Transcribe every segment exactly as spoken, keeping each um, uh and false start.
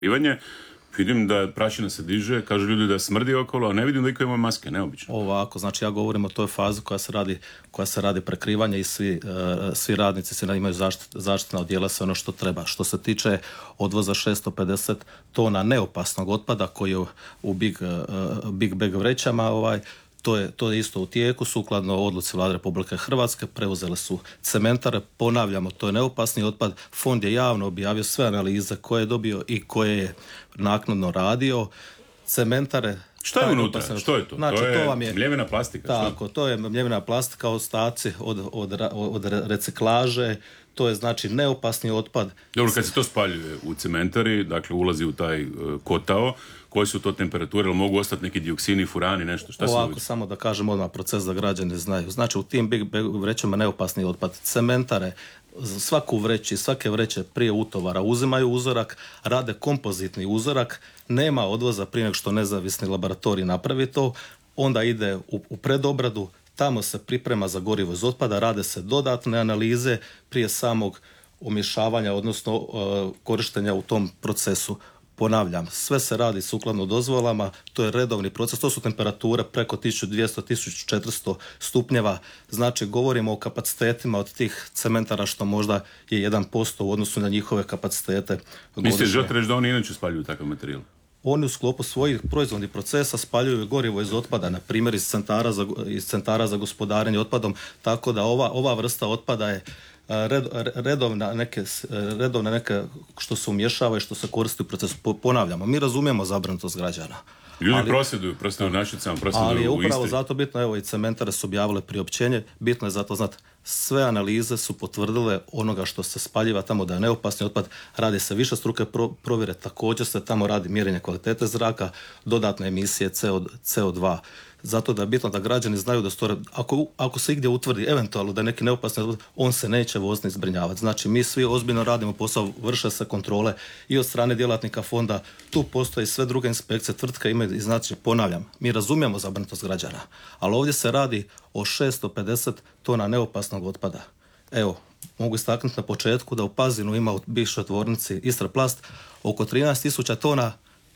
Ivanje, vidim da prašina se diže, kažu ljudi da smrdi okolo, a ne vidim da iko ima maske, neobično. Ovako, znači ja govorim o toj fazi koja se radi, koja se radi prekrivanja i svi, uh, svi radnici se imaju zaštit, zaštitna odjela, sve ono što treba. Što se tiče odvoza šesto pedeset tona neopasnog otpada koji je u big, uh, big bag vrećama, ovaj, To je, to je isto u tijeku, sukladno odluci Vlade Republike Hrvatske, preuzele su cementare, ponavljamo, to je neopasni otpad, fond je javno objavio sve analize koje je dobio i koje je naknadno radio, cementare... Što je unutra? Što je to? Znači, to je, to vam je mljevena plastika? Tako, to je mljevena plastika, ostaci od, od, od reciklaže, to je znači neopasni otpad. Dobro, kad se to spaljuje u cementari, dakle ulazi u taj uh, kotao, koje su to temperature, ili mogu ostati neki dioksini, furani, nešto? Šta Ovako, samo da kažem odmah proces da građani znaju. Znači, u tim big bag vrećama neopasni otpad, cementare, svaku vreći, svake vreće prije utovara uzimaju uzorak, rade kompozitni uzorak, nema odvoza prije nego što nezavisni laboratorij napravi to, onda ide u, u predobradu, tamo se priprema za gorivo iz otpada, rade se dodatne analize prije samog umješavanja, odnosno uh, korištenja u tom procesu. Ponavljam, sve se radi sukladno dozvolama, to je redovni proces, to su temperature preko tisuću dvjesto do tisuću četiristo stupnjeva, znači govorimo o kapacitetima od tih cementara što možda je jedan posto u odnosu na njihove kapacitete. Mislite, želite reći da oni inače spaljuju takav materijal? Oni u sklopu svojih proizvodnih procesa spaljuju gorivo iz otpada, na primjer iz centara za, iz centara za gospodarenje otpadom, tako da ova, ova vrsta otpada je red, redovna, neke, redovna neke što se umješava i što se koristi u procesu. Ponavljamo, mi razumijemo zabrinutost građana. Ljudi ali, prosvjeduju, prosvjeduju našicama, prosvjeduju u Istri. Ali je upravo zato bitno, evo i cementare su objavile priopćenje, bitno je zato znati, sve analize su potvrdile onoga što se spaljiva tamo da je neopasni otpad, radi se više struke pro, provjere, također se tamo radi mjerenje kvalitete zraka, dodatne emisije C O dva. Zato da je bitno da građani znaju da stvore, ako, ako se igdje utvrdi eventualno da je neki neopasni otpad, on se neće vozni zbrinjavati. Znači mi svi ozbiljno radimo posao, vrše se kontrole i od strane djelatnika fonda, tu postoje sve druge inspekcije, tvrtke imaju, i znači ponavljam, mi razumijemo zabrinutost građana, ali ovdje se radi o šesto pedeset tona neopasnog otpada. Evo, mogu istaknuti na početku da u Pazinu ima u bivšoj tvornici Istraplast oko trinaest tisuća tona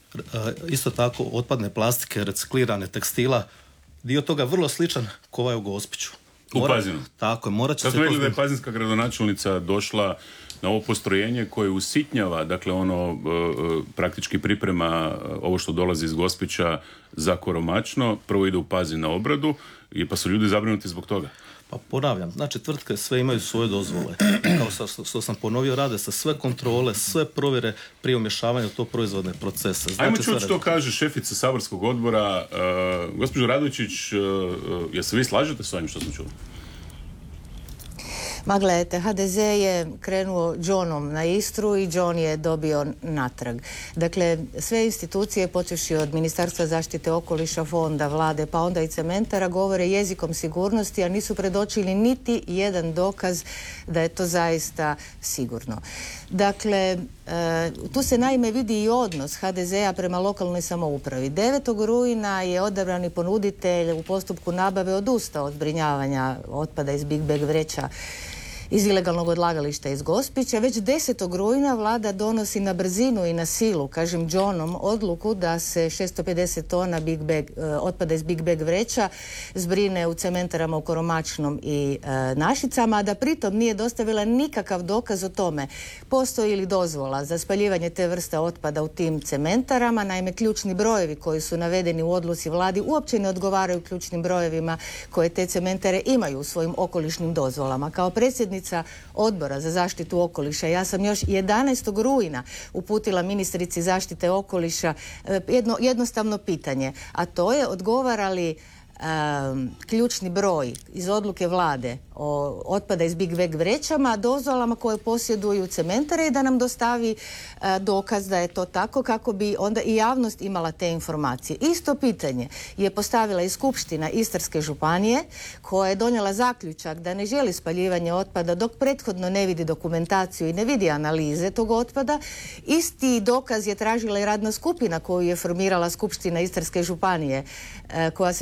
isto tako otpadne plastike, reciklirane tekstila, dio toga vrlo sličan ko ovaj u Gospiću. Mora, u Pazinu? Tako je, morat će Kad se... smo vidjeli da je pazinska gradonačelnica došla na ovo postrojenje koje usitnjava, dakle ono praktički priprema ovo što dolazi iz Gospića za Koromačno, prvo ide u Pazin na obradu, pa su ljudi zabrinuti zbog toga. Pa ponavljam, znači tvrtke sve imaju svoje dozvole. Kao što, što sam ponovio, rade se sve kontrole, sve provjere prije umješavanja u to proizvodne procese. Znači, ajmo čuti što kaže šefica saborskog odbora. Uh, gospođo Radojčić, uh, jel se vi slažete s ovim što smo čuli? Ma gledajte, ha de ze je krenuo Johnom na Istru i John je dobio natrag. Dakle, sve institucije, počevši od Ministarstva zaštite okoliša, fonda, vlade, pa onda i cementara, govore jezikom sigurnosti, a nisu predočili niti jedan dokaz da je to zaista sigurno. Dakle, e, tu se naime vidi i odnos ha de zea prema lokalnoj samoupravi. devetog rujna je odabrani ponuditelj u postupku nabave odustao od zbrinjavanja otpada iz big bag vreća iz ilegalnog odlagališta iz Gospića. Već desetog rujna vlada donosi na brzinu i na silu, kažem Johnom, odluku da se šesto pedeset tona big bag, otpada iz big bag vreća zbrine u cementarama u Koromačnom i e, Našicama, a da pritom nije dostavila nikakav dokaz o tome postoji li dozvola za spaljivanje te vrste otpada u tim cementarama. Naime, ključni brojevi koji su navedeni u odluci vladi uopće ne odgovaraju ključnim brojevima koje te cementare imaju u svojim okolišnim dozvolama. Kao predsjednik Odbora za zaštitu okoliša, ja sam još jedanaestog rujna uputila ministrici zaštite okoliša jedno jednostavno pitanje, a to je odgovara li um, ključni broj iz odluke vlade o otpada iz big bag vrećama dozvolama koje posjeduju cementare i da nam dostavi uh, dokaz da je to tako kako bi onda i javnost imala te informacije. Isto pitanje je postavila i Skupština Istarske županije koja je donijela zaključak da ne želi spaljivanje otpada dok prethodno ne vidi dokumentaciju i ne vidi analize tog otpada. Isti dokaz je tražila i radna skupina koju je formirala Skupština Istarske županije uh, koja se formirala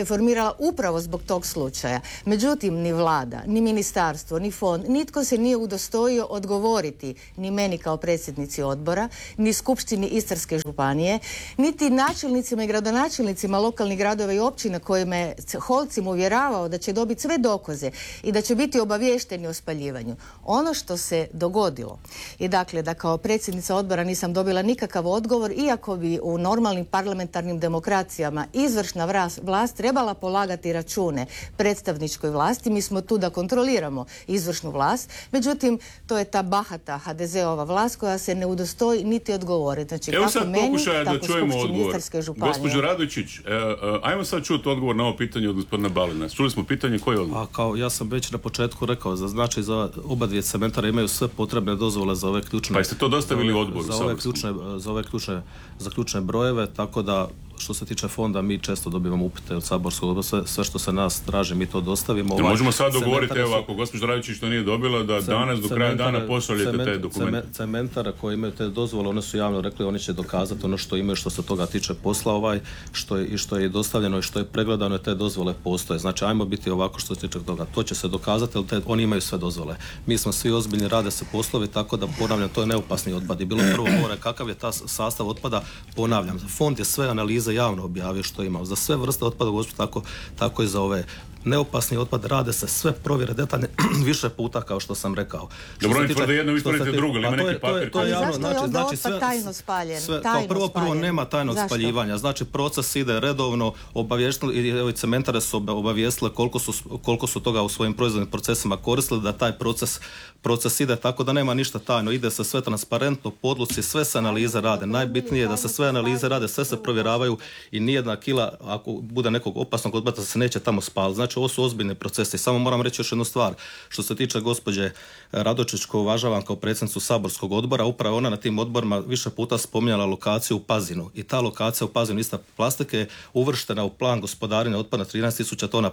reagirala upravo zbog tog slučaja. Međutim, ni vlada, ni ministarstvo, ni fond, nitko se nije udostojio odgovoriti ni meni kao predsjednici odbora, ni Skupštini Istarske županije, niti načelnicima i gradonačelnicima lokalnih gradova i općina kojima je Holcim uvjeravao da će dobiti sve dokaze i da će biti obavješteni o spaljivanju. Ono što se dogodilo je dakle da kao predsjednica odbora nisam dobila nikakav odgovor, iako bi u normalnim parlamentarnim demokracijama izvršna vlast trebala polagati račune predstavničkoj vlasti. Mi smo tu da kontroliramo izvršnu vlast, međutim to je ta bahata ha de ze-ova vlast koja se ne udostoji niti odgovori. Znači, evo kako sad meni, pokušaja da čujemo odgovor. Gospođo Radojičić, e, e, ajmo sad čuti odgovor na ovo pitanje od gospodina Balina. Čuli smo pitanje, koji je odgovor? A kao ja sam već na početku rekao, za znači za oba dvije cementara imaju sve potrebne dozvole za ove ključne... Pa jeste to dostavili odboru? Za ove ključne, za ove ključne, za ključne brojeve, tako da što se tiče fonda, mi često dobivamo upite od saborskog odbora, sve, sve što se nas traži, mi to dostavimo. Ovaj, možemo sad dogovoriti, evo, ako gospođa Radojičić to nije dobila, da danas do kraja dana pošaljete cement, te dokumente. Cementara koji imaju te dozvole, one su javno rekli, oni će dokazati ono što imaju, što se toga tiče posla ovaj, što je, i što je dostavljeno i što je pregledano, te dozvole postoje. Znači, ajmo biti ovako što se tiče toga. To će se dokazati, ali te, oni imaju sve dozvole. Mi smo svi ozbiljni, rade se poslovi, tako da ponavljam, to je neopasni otpad. I bilo prvo more, kakav je ta sastav otpada, ponavljam. Fond je sve analize javno objavio što ima. Za sve vrste otpada, gospod, tako, tako i za ove neopasni otpad, rade se sve provjere detaljne više puta, kao što sam rekao. Dobro, oni tvrde jedno, vi tvrdite drugo, ali ima neki papir. Ali zašto je onda otpad tajno spaljen? Kao prvo, prvo nema tajnog spaljivanja. Znači, proces ide redovno, obaviještili, i cementare su obavijestile koliko su, koliko su toga u svojim proizvodnim procesima koristili, da taj proces, proces ide tako da nema ništa tajno. Ide se sve transparentno, po odluci, sve se analize rade. Najbitnije je da se sve analize rade, sve se provjeravaju i nijedna kila, ako bude nekog opasnog otpada, se neće tamo spaliti. Znači, ovo su ozbiljni procesi. Samo moram reći još jednu stvar. Što se tiče gospođe Radojičić, koju uvažavam kao predsjednicu saborskog odbora, upravo ona na tim odborima više puta spominjala lokaciju u Pazinu. I ta lokacija u Pazinu ista plastike je uvrštena u plan gospodarenja otpada, trinaest tisuća tona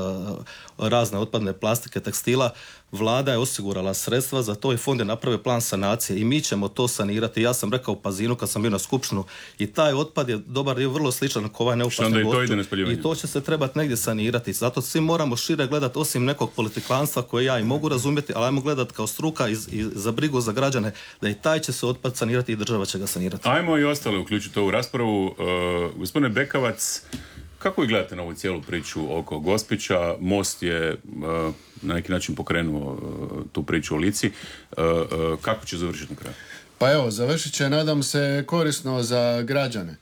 uh, razne otpadne plastike, tekstila. Vlada je osigurala sredstva za to i fond je napravio plan sanacije i mi ćemo to sanirati. Ja sam rekao u Pazinu kad sam bio na skupštinu i taj otpad je dobar dio vrlo sličan kao ovaj neopasni otpad. I to će se trebati negdje sanirati. Zato svi moramo šire gledati, osim nekog politiklanstva koje ja i mogu razumjeti, ali ajmo gledati kao struka i, i za brigu za građane, da i taj će se otpad sanirati i država će ga sanirati. Ajmo i ostale uključiti ovu raspravu. Uh, gospodine Bekavac, kako vi gledate na ovu cijelu priču oko Gospića? Most je uh, na neki način pokrenuo uh, tu priču o Lici. Uh, uh, kako će završiti na kraju? Pa evo, završit će, nadam se, korisno za građane.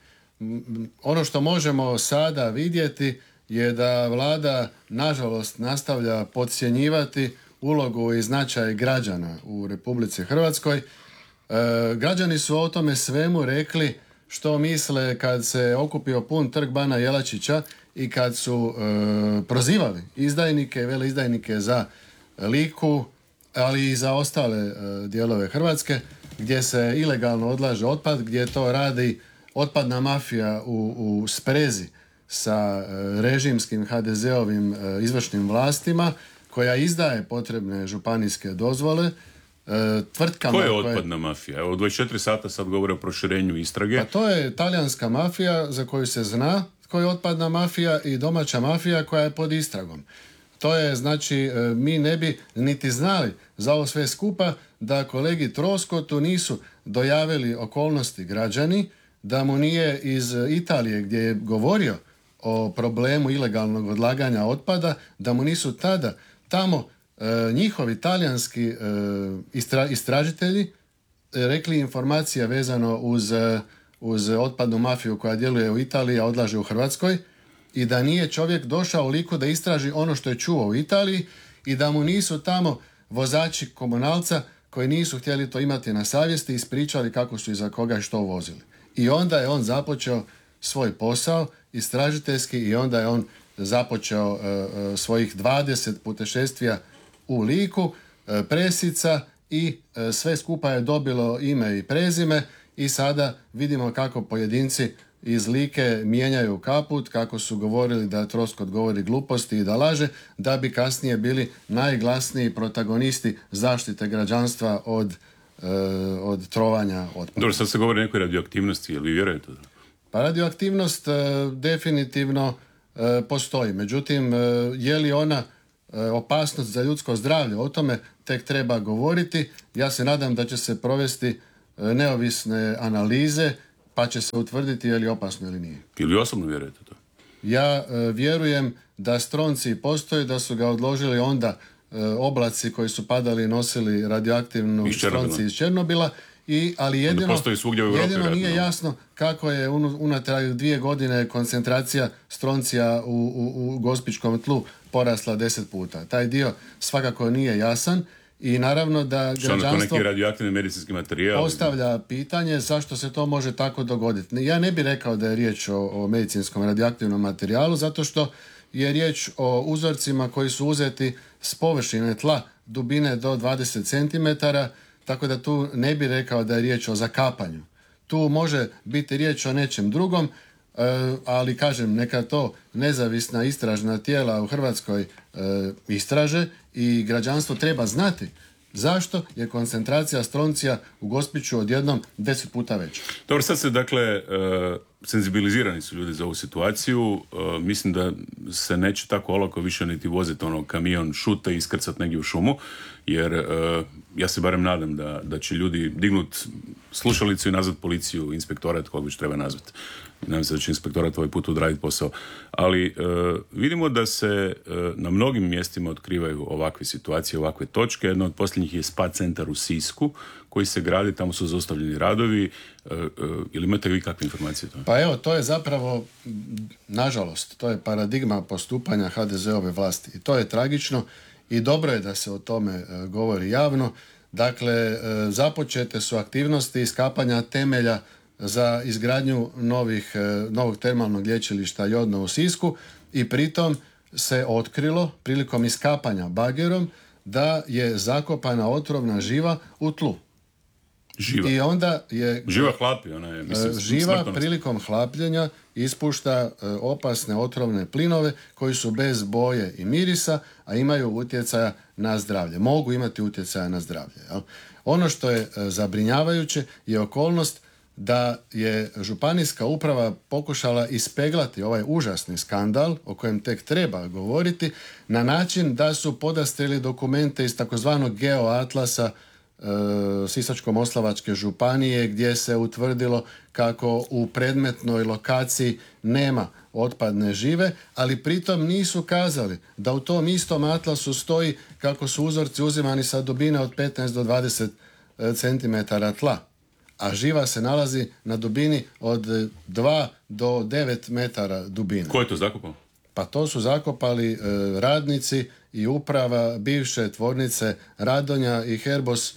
Ono što možemo sada vidjeti je da vlada, nažalost, nastavlja podcjenjivati ulogu i značaj građana u Republici Hrvatskoj. E, građani su o tome svemu rekli što misle kad se okupio pun trg Bana Jelačića i kad su e, prozivali izdajnike, veleizdajnike za Liku, ali i za ostale e, dijelove Hrvatske, gdje se ilegalno odlaže otpad, gdje to radi otpadna mafija u, u sprezi sa e, režimskim ha de ze-ovim e, izvršnim vlastima, koja izdaje potrebne županijske dozvole e, tvrtkama... Koja je otpadna koje... mafija? Evo, u dvadeset četiri sata sad govore o proširenju istrage. Pa to je talijanska mafija za koju se zna koja je otpadna mafija i domaća mafija koja je pod istragom. To je, znači, mi ne bi niti znali za ovo sve skupa da kolegi Troskotu nisu dojavili okolnosti građani, da mu nije iz Italije gdje je govorio o problemu ilegalnog odlaganja otpada, da mu nisu tada tamo e, njihovi talijanski e, istra, istražitelji e, rekli informacija vezano uz, uz otpadnu mafiju koja djeluje u Italiji, a odlaže u Hrvatskoj, i da nije čovjek došao u Liku da istraži ono što je čuo u Italiji i da mu nisu tamo vozači komunalca koji nisu htjeli to imati na savjesti ispričali kako su i za koga i što vozili. I onda je on započeo svoj posao istražiteljski i onda je on započeo uh, svojih dvadeset putešestvija u Liku, uh, presica i uh, sve skupa je dobilo ime i prezime i sada vidimo kako pojedinci iz Like mijenjaju kaput, kako su govorili da Troskot govori gluposti i da laže, da bi kasnije bili najglasniji protagonisti zaštite građanstva od, uh, od trovanja otpada. Dobro, sad se govori o nekoj radioaktivnosti, jel vi vjerujete? Pa radioaktivnost uh, definitivno e, postoji. Međutim, e, je li ona e, opasnost za ljudsko zdravlje? O tome tek treba govoriti. Ja se nadam da će se provesti e, neovisne analize pa će se utvrditi je li opasno ili nije. Ili osobno vjerujete to? Ja e, vjerujem da stronci postoji, da su ga odložili onda e, oblaci koji su padali i nosili radioaktivnu Iz Černobila. stronci iz Černobila. I, ali jedino, postoji svugdje u Europi, jedino nije vjerojatno. jasno kako je un, unatrag dvije godine koncentracija stroncija u, u, u gospičkom tlu porasla deset puta. Taj dio svakako nije jasan i naravno da Što ono, to građanstvo neki radioaktivni medicinski materijal? postavlja pitanje zašto se to može tako dogoditi. Ja ne bih rekao da je riječ o, o medicinskom radioaktivnom materijalu, zato što je riječ o uzorcima koji su uzeti s površine tla dubine do dvadeset centimetara, tako da tu ne bih rekao da je riječ o zakapanju. Tu može biti riječ o nečem drugom, e, ali kažem, neka to nezavisna istražna tijela u Hrvatskoj e, istraže i građanstvo treba znati zašto je koncentracija stroncija u Gospiću odjednom deset puta veća. Dobro, sad se dakle e, senzibilizirani su ljudi za ovu situaciju. E, mislim da se neće tako olako više niti voziti ono kamion šute i iskrcat negdje u šumu, jer e, ja se barem nadam da, da će ljudi dignut slušalicu i nazvat policiju, inspektorat, kog već treba nazvat. Nadam se da će inspektorat ovaj put odraditi posao. Ali e, vidimo da se e, na mnogim mjestima otkrivaju ovakve situacije, ovakve točke. Jedna od posljednjih je spa centar u Sisku koji se gradi, tamo su zaustavljeni radovi. E, e, ili imate vi kakve informacije o tome? Pa evo, to je zapravo, nažalost, to je paradigma postupanja ha de ze-ove vlasti. I to je tragično i dobro je da se o tome e, govori javno. Dakle, e, započete su aktivnosti iskapanja temelja za izgradnju novih, novog termalnog lječilišta Jodno u Sisku i pritom se otkrilo prilikom iskapanja bagerom da je zakopana otrovna živa u tlu. Živa. I onda je Živa hlapi, ona je, mislim, živa smrtonosna. prilikom hlapljenja ispušta e, opasne otrovne plinove koji su bez boje i mirisa, a imaju utjecaja na zdravlje. Mogu imati utjecaja na zdravlje. Jel? Ono što je e, zabrinjavajuće je okolnost da je županijska uprava pokušala ispeglati ovaj užasni skandal o kojem tek treba govoriti na način da su podastrili dokumente iz takozvanog geoatlasa e, Sisačko-moslavačke županije gdje se utvrdilo kako u predmetnoj lokaciji nema otpadne žive, ali pritom nisu kazali da u tom istom atlasu stoji kako su uzorci uzimani sa dubine od petnaest do dvadeset centimetara tla, a živa se nalazi na dubini od dva do devet metara dubine. Ko je to zakopao? Pa to su zakopali e, radnici i uprava bivše tvornice Radonja i Herbos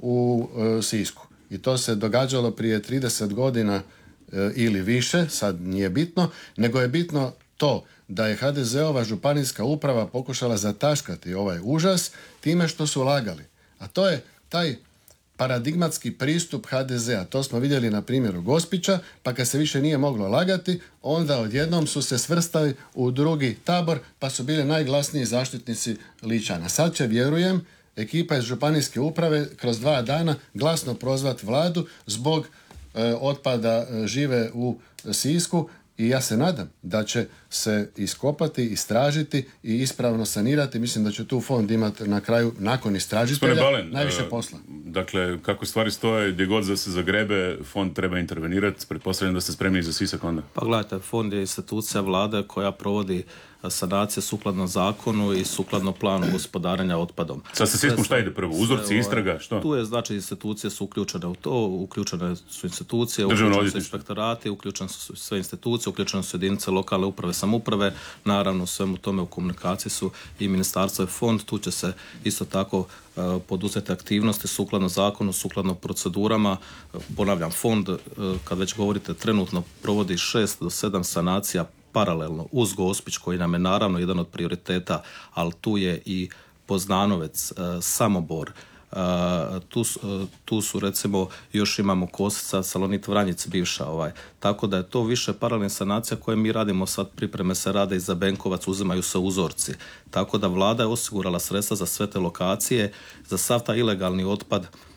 u e, Sisku. I to se događalo prije trideset godina e, ili više, sad nije bitno, nego je bitno to da je ha de ze-ova županijska uprava pokušala zataškati ovaj užas time što su lagali. A to je taj paradigmatski pristup ha de ze-a. To smo vidjeli na primjeru Gospića, pa kad se više nije moglo lagati, onda odjednom su se svrstali u drugi tabor, pa su bili najglasniji zaštitnici Ličana. Sad će, vjerujem, ekipa iz županijske uprave kroz dva dana glasno prozvati vladu zbog e, otpada e, žive u Sisku i ja se nadam da će se iskopati, istražiti i ispravno sanirati. Mislim da će tu fond imati na kraju, nakon istražitelja, Balen, najviše uh, posla. Dakle, kako stvari stoje, gdje god da se zagrebe, fond treba intervenirati. Pretpostavljam da ste spremni za Sisak onda. Pa gledajte, fond je institucija vlade koja provodi sanacije sukladno zakonu i sukladno planu gospodarenja otpadom. Sad sa Siskom šta ide prvo? Uzorci, Sve, istraga, što? Tu je, znači, institucije su uključene u to, uključene su institucije, Državno uključene su odvjetništvo. inspektorati, uključene su sve institucije, uključene su jedinice lokalne uprave, samouprave, naravno u svemu tome u komunikaciji su i ministarstvo i fond, tu će se isto tako uh, poduzeti aktivnosti sukladno zakonu, sukladno procedurama. Uh, ponavljam, fond, uh, kad već govorite, trenutno provodi šest do sedam sanacija paralelno uz Gospić, koji nam je naravno jedan od prioriteta, ali tu je i Poznanovec, uh, Samobor, Uh, tu, uh, tu su recimo još imamo Kosica, Salonit Vranjic bivša, ovaj. Tako da je to više paralelna sanacija koje mi radimo sad, pripreme se rade i za Benkovac, uzimaju se uzorci. Tako da vlada je osigurala sredstva za sve te lokacije, za sav taj ilegalni otpad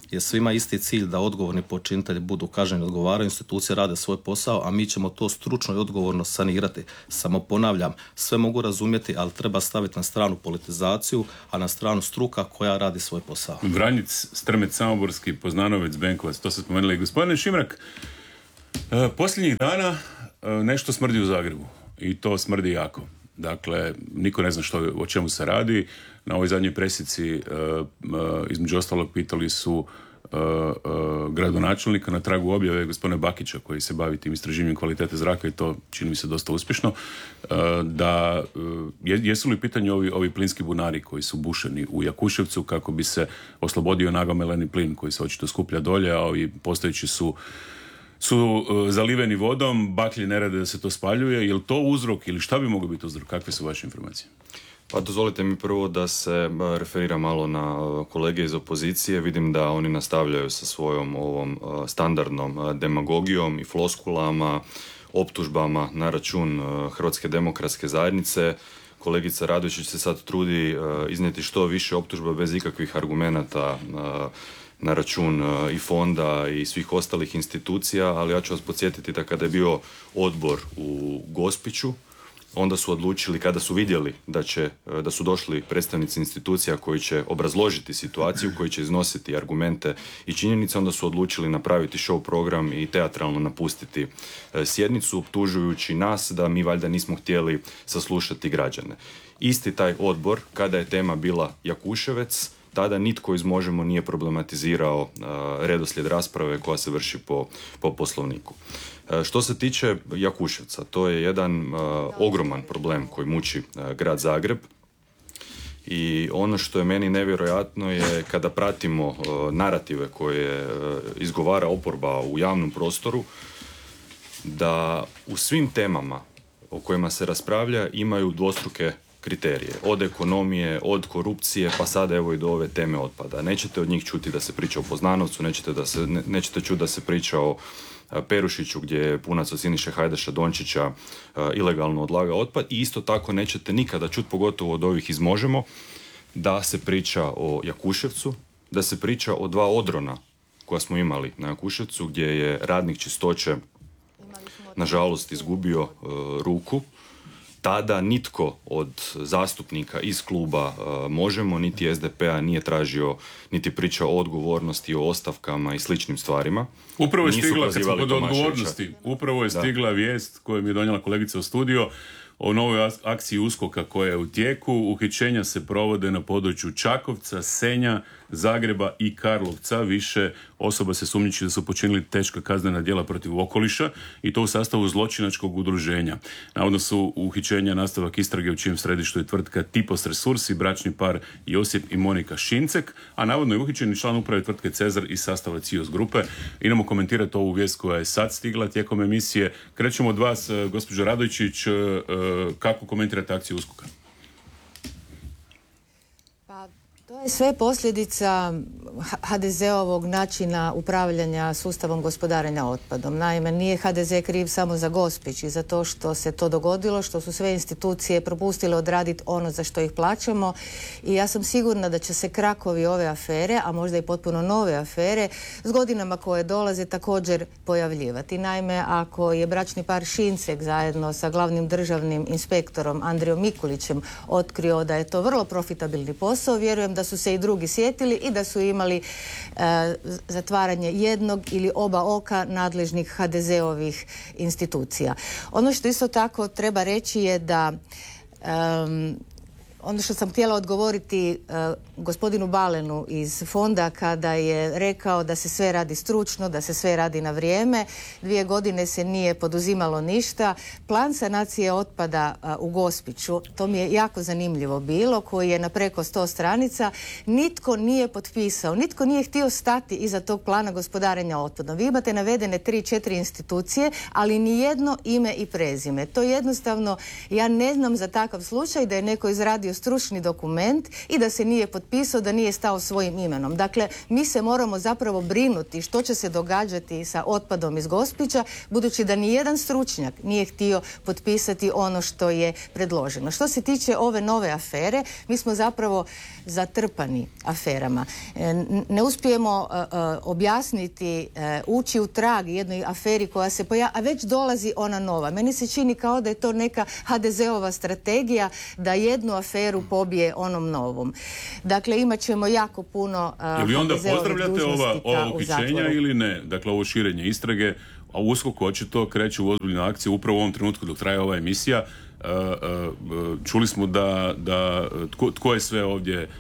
je svima isti cilj da odgovorni počinitelji budu kažnjeni, odgovaraju, institucije rade svoj posao, a mi ćemo to stručno i odgovorno sanirati. Samo ponavljam, sve mogu razumjeti, ali treba staviti na stranu politizaciju, a na stranu struka koja radi svoj posao. Vranjic, Strmec, Samoborski, Poznanovec, Benkovac, to ste spomenuli. Gospodine Šimrak, posljednjih dana nešto smrdi u Zagrebu i to smrdi jako. Dakle, niko ne zna što, o čemu se radi. Na ovoj zadnjoj presici uh, uh, između ostalog pitali su uh, uh, gradonačelnika na tragu objave gospodina Bakića koji se bavi tim istraživanjem kvalitete zraka i to čini mi se dosta uspješno. Uh, da uh, jesu li u pitanju ovi, ovi plinski bunari koji su bušeni u Jakuševcu kako bi se oslobodio nagomeleni plin koji se očito skuplja dolje, a ovi postojeći su su uh, zaliveni vodom, baklje ne rade da se to spaljuje. Je li to uzrok ili šta bi moglo biti uzrok? Kakve su vaše informacije? Pa dozvolite mi prvo da se referiram malo na kolege iz opozicije. Vidim da oni nastavljaju sa svojom ovom standardnom demagogijom i floskulama, optužbama na račun Hrvatske demokratske zajednice. Kolegica Radojčić se sad trudi iznijeti što više optužba bez ikakvih argumenata na račun i fonda i svih ostalih institucija, ali ja ću vas podsjetiti da kada je bio odbor u Gospiću, onda su odlučili, kada su vidjeli da, će, da su došli predstavnici institucija koji će obrazložiti situaciju, koji će iznositi argumente i činjenice, onda su odlučili napraviti show program i teatralno napustiti sjednicu, optužujući nas da mi valjda nismo htjeli saslušati građane. Isti taj odbor, kada je tema bila Jakuševec, tada nitko iz Možemo nije problematizirao uh, redoslijed rasprave koja se vrši po, po poslovniku. Uh, što se tiče Jakuševca, to je jedan uh, ogroman problem koji muči uh, grad Zagreb i ono što je meni nevjerojatno je kada pratimo uh, narative koje uh, izgovara oporba u javnom prostoru, da u svim temama o kojima se raspravlja imaju dvostruke kriterije. Od ekonomije, od korupcije, pa sada evo i do ove teme otpada. Nećete od njih čuti da se priča o Poznanovcu, nećete, da se, ne, nećete čuti da se priča o Perušiću gdje je punac od Siniše Hajdaša Dončića uh, ilegalno odlaga otpad i isto tako nećete nikada čuti, pogotovo od ovih iz Možemo, da se priča o Jakuševcu, da se priča o dva odrona koja smo imali na Jakuševcu gdje je radnik čistoće nažalost izgubio uh, ruku. Tada nitko od zastupnika iz kluba uh, Možemo, niti es de pe a nije tražio, niti pričao o odgovornosti, o ostavkama i sličnim stvarima. Upravo je stigla, kad smo kod odgovornosti, upravo je stigla da. vijest koju mi je donijela kolegica u studio o novoj akciji USKOK-a koja je u tijeku. Uhićenja se provode na području Čakovca, Senja, Zagreba i Karlovca. Više osoba se sumnjiči da su počinili teška kaznena djela protiv okoliša i to u sastavu zločinačkog udruženja. Navodno su uhićenja nastavak istrage u čijem središtu je tvrtka Tipos Resursi, bračni par Josip i Monika Šincek, a navodno je uhićeni član uprave tvrtke Cezar iz sastava Cios grupe. Idemo komentirati ovu vijest koja je sad stigla tijekom emisije. Krećemo od vas, gospođo Radojčić, kako komentirate akciju USKOK-a? To je sve posljedica ha de ze-ovog načina upravljanja sustavom gospodarenja otpadom. Naime, nije ha de ze kriv samo za Gospić i za to što se to dogodilo, što su sve institucije propustile odraditi ono za što ih plaćamo i ja sam sigurna da će se krakovi ove afere, a možda i potpuno nove afere, s godinama koje dolaze također pojavljivati. Naime, ako je bračni par Šincek zajedno sa glavnim državnim inspektorom Andrijom Mikulićem otkrio da je to vrlo profitabilni posao, vjerujem da su se i drugi sjetili i da su imali e, zatvaranje jednog ili oba oka nadležnih ha de ze-ovih institucija. Ono što isto tako treba reći je da um, ono što sam htjela odgovoriti uh, gospodinu Balenu iz fonda kada je rekao da se sve radi stručno, da se sve radi na vrijeme. Dvije godine se nije poduzimalo ništa. Plan sanacije otpada uh, u Gospiću, to mi je jako zanimljivo bilo, koji je na preko sto stranica, nitko nije potpisao, nitko nije htio stati iza tog plana gospodarenja otpadom. Vi imate navedene tri, četiri institucije, ali ni jedno ime i prezime. To jednostavno, ja ne znam za takav slučaj da je neko izradio radio stručni dokument i da se nije potpisao, da nije stao svojim imenom. Dakle, mi se moramo zapravo brinuti što će se događati sa otpadom iz Gospića, budući da nijedan stručnjak nije htio potpisati ono što je predloženo. Što se tiče ove nove afere, mi smo zapravo zatrpani aferama. Ne uspijemo objasniti, ući u trag jednoj aferi koja se pojavlja, a već dolazi ona nova. Meni se čini kao da je to neka ha de zeova strategija da jednu aferu pobije onom novom. Dakle, imat ćemo jako puno ha de zeovih dužnosnika u zatvoru. Ili onda pozdravljate ova, ova uhićenja ili ne? Dakle, ovo širenje istrage, a USKOK očito kreće u ozbiljnu akciju upravo u ovom trenutku dok traje ova emisija. Čuli smo da, da tko, tko je sve ovdje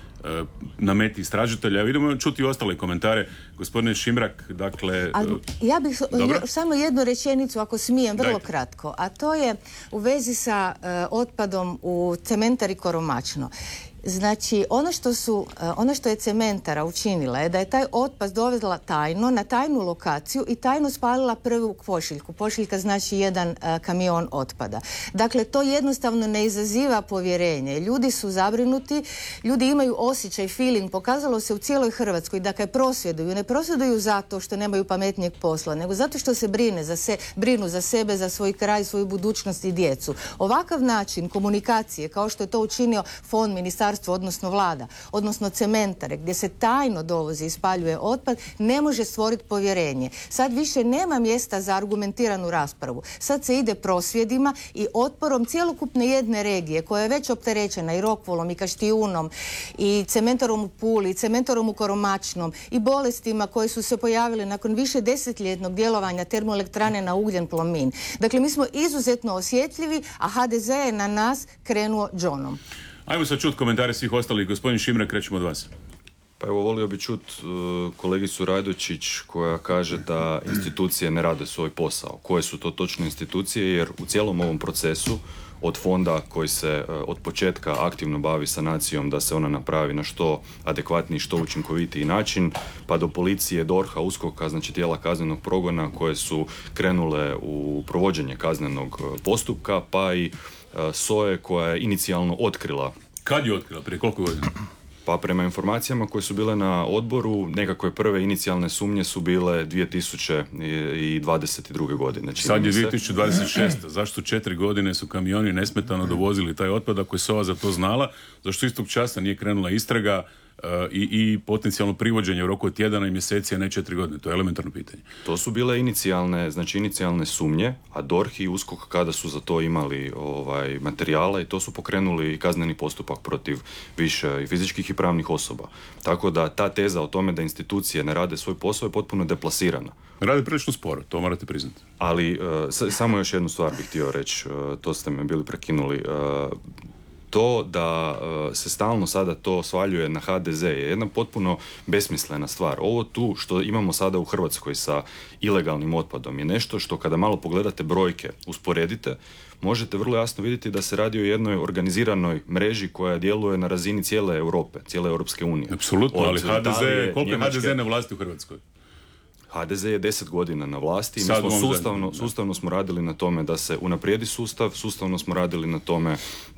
na meti istražitelja. Vidimo čuti ostale komentare. Gospodine Šimrak, dakle... A, ja bih jo, samo jednu rečenicu, ako smijem, vrlo Dajte. kratko. A to je u vezi sa uh, otpadom u cementari Koromačno. Znači, ono što, su, ono što je cementara učinila je da je taj otpad dovezla tajno na tajnu lokaciju i tajno spalila prvu pošiljku. Pošiljka znači jedan a, kamion otpada. Dakle, to jednostavno ne izaziva povjerenje. Ljudi su zabrinuti, ljudi imaju osjećaj, feeling, pokazalo se u cijeloj Hrvatskoj da kad prosvjeduju, ne prosvjeduju zato što nemaju pametnijeg posla, nego zato što se brine za se, brinu za sebe, za svoj kraj, svoju budućnost i djecu. Ovakav način komunikacije, kao što je to učinio Fond Ministarstva, odnosno vlada, odnosno cementare, gdje se tajno dovozi i spaljuje otpad, ne može stvoriti povjerenje. Sad više nema mjesta za argumentiranu raspravu. Sad se ide prosvjedima i otporom cjelokupne jedne regije, koja je već opterećena i Rokvolom, i Kaštijunom, i cementarom u Puli, i cementarom u Koromačnom, i bolestima koje su se pojavile nakon više desetljetnog djelovanja termoelektrane na ugljen Plomin. Dakle, mi smo izuzetno osjetljivi, a ha de ze je na nas krenuo džonom. Ajmo sad čuti komentare svih ostalih. Gospodin Šimrak, krećemo od vas. Pa evo, volio bi čut uh, kolegicu Rajdočić koja kaže da institucije ne rade svoj posao. Koje su to točne institucije? Jer u cijelom ovom procesu od fonda koji se uh, od početka aktivno bavi sanacijom da se ona napravi na što adekvatniji, što učinkovitiji način, pa do policije, dorha, uskoka, znači tijela kaznenog progona koje su krenule u provođenje kaznenog postupka, pa i soje koja je inicijalno otkrila. Kad je otkrila? Prije koliko godina? Pa prema informacijama koje su bile na odboru, nekakve prve inicijalne sumnje su bile dvije tisuće dvadeset druge godine. Sad je dvije tisuće dvadeset šesta. Zašto četiri godine su kamioni nesmetano dovozili taj otpad ako je SOA za to znala? Zašto istog časa nije krenula istraga uh, i, i potencijalno privođenje u roku od tjedana i mjeseci, a ne četiri godine? To je elementarno pitanje. To su bile inicijalne, znači inicijalne sumnje, a dorh i USKOK kada su za to imali ovaj, materijala i to su pokrenuli kazneni postupak protiv više i fizičkih i pravnih osoba. Tako da ta teza o tome da institucije ne rade svoj posao je potpuno deplasirana. Rade prilično sporo, to morate priznati. Ali uh, s- samo još jednu stvar bih htio reći, uh, to ste me bili prekinuli. Uh, to da uh, se stalno sada to svaljuje na ha de ze je jedna potpuno besmislena stvar. Ovo tu što imamo sada u Hrvatskoj sa ilegalnim otpadom je nešto što kada malo pogledate brojke, usporedite, možete vrlo jasno vidjeti da se radi o jednoj organiziranoj mreži koja djeluje na razini cijele Europe, cijele Europske unije. Apsolutno, ali ha de ze, Italije, koliko je ha de ze Njemačke. na vlasti u Hrvatskoj? ha de ze je deset godina na vlasti i mi Sad smo u ovom sustavno, zadnjem, da. sustavno smo radili na tome da se unaprijedi sustav, sustavno smo radili na tome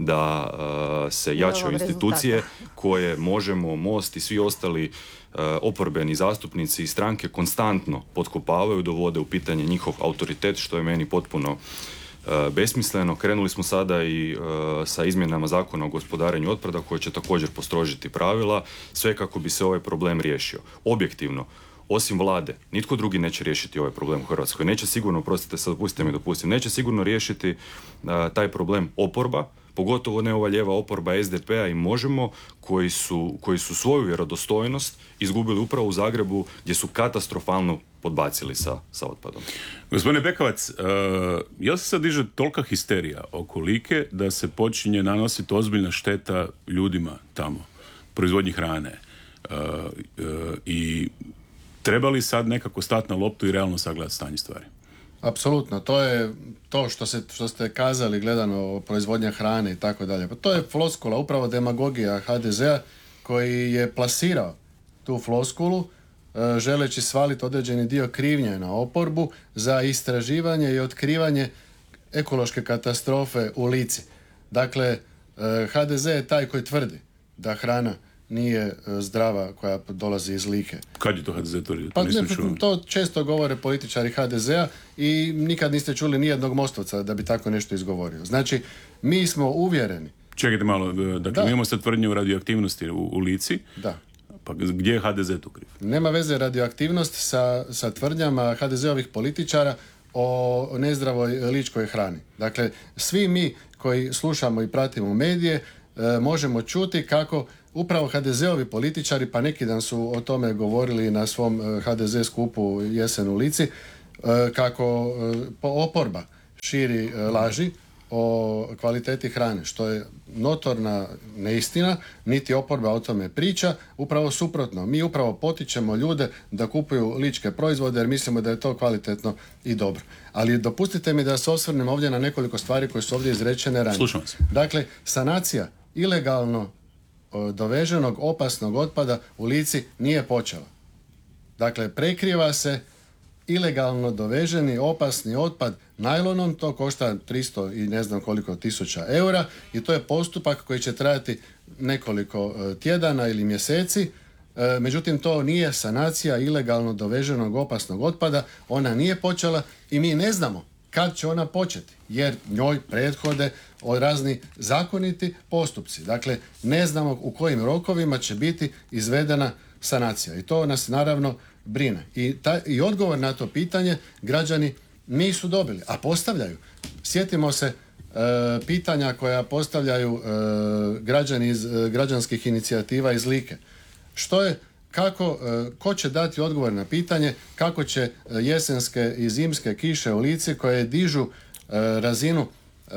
da uh, se jačaju Evo institucije rezultata. koje možemo, Most i svi ostali uh, oporbeni zastupnici i stranke konstantno potkopavaju, dovode u pitanje njihov autoritet, što je meni potpuno Uh, besmisleno. Krenuli smo sada i uh, sa izmjenama zakona o gospodarenju otpada koje će također postrožiti pravila, sve kako bi se ovaj problem riješio. Objektivno, osim vlade, nitko drugi neće riješiti ovaj problem u Hrvatskoj. Neće sigurno, prostite sad, pustite mi dopustim, neće sigurno riješiti uh, taj problem oporba, pogotovo ne ova lijeva oporba es de pe a i Možemo, koji su, koji su svoju vjerodostojnost izgubili upravo u Zagrebu gdje su katastrofalno podbacili sa, sa otpadom. Gospodine Bekavac, uh, jel se sad diže tolika histerija oko Like da se počinje nanositi ozbiljna šteta ljudima tamo, proizvodnji hrane uh, uh, i treba li sad nekako stati na loptu i realno sagledati stanje stvari? Apsolutno, to je to što, se, što ste kazali gledano proizvodnja hrane i tako dalje. Pa to je floskula, upravo demagogija ha de zea koji je plasirao tu floskulu e, želeći svaliti određeni dio krivnje na oporbu za istraživanje i otkrivanje ekološke katastrofe u Lici. Dakle, ha de ze je taj koji tvrdi da hrana nije zdrava koja dolazi iz Like. Kad je to ha de ze tvrdio? Pa ne, to često govore političari ha de zea i nikad niste čuli nijednog mostovca da bi tako nešto izgovorio. Znači, mi smo uvjereni. Čekajte malo, dakle, da. Mi imamo sad tvrdnju o radioaktivnosti u, u Lici. Da. Pa gdje je ha de ze tu kriv? Nema veze radioaktivnost sa, sa tvrdnjama ha de zeovih političara o nezdravoj ličkoj hrani. Dakle, svi mi koji slušamo i pratimo medije e, možemo čuti kako upravo ha de zeovi političari, pa neki dan su o tome govorili na svom ha de ze skupu Jesen u Lici, e, kako e, oporba širi e, laži o kvaliteti hrane, što je notorna neistina, niti oporba o tome priča, upravo suprotno. Mi upravo potičemo ljude da kupuju ličke proizvode jer mislimo da je to kvalitetno i dobro. Ali dopustite mi da se osvrnem ovdje na nekoliko stvari koje su ovdje izrečene ranije. Slušam vas. Dakle, sanacija ilegalno doveženog opasnog otpada u Lici nije počela. Dakle, prekriva se ilegalno doveženi opasni otpad najlonom, to košta tristo i ne znam koliko tisuća eura i to je postupak koji će trajati nekoliko tjedana ili mjeseci. E, međutim, to nije sanacija ilegalno doveženog opasnog otpada, ona nije počela i mi ne znamo kad će ona početi, jer njoj prethode razni zakoniti postupci. Dakle, ne znamo u kojim rokovima će biti izvedena sanacija i to nas naravno brine. I, taj, i odgovor na to pitanje građani nisu dobili, a postavljaju. Sjetimo se e, pitanja koja postavljaju e, građani iz e, građanskih inicijativa iz Like. Što je, kako, e, ko će dati odgovor na pitanje kako će jesenske i zimske kiše u Lici koje dižu e, razinu e,